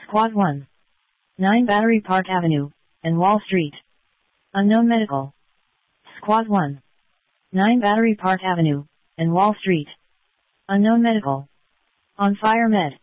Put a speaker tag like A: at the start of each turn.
A: Squad 1. 9 Battery Park Avenue, and Wall Street. Unknown Medical. Squad 1. 9 Battery Park Avenue, and Wall Street. Unknown Medical. On Fire Med.